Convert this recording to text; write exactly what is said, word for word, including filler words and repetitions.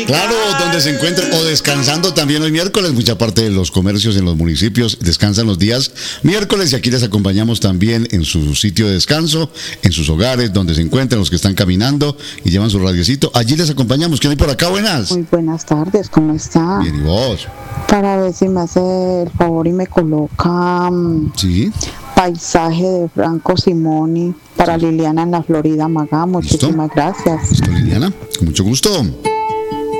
Claro, donde se encuentren o descansando también hoy miércoles. Mucha parte de los comercios en los municipios descansan los días miércoles y aquí les acompañamos también en su sitio de descanso, en sus hogares, donde se encuentran los que están caminando y llevan su radiocito. Allí les acompañamos. ¿Quién hay por acá? Buenas. Muy buenas tardes, ¿cómo está? Bien, ¿y vos? Para ver si me hace el favor y me coloca um, Sí. Paisaje de Franco Simoni para Liliana en la Florida Magá. Muchísimas gracias. ¿Listo, Liliana? Con mucho gusto.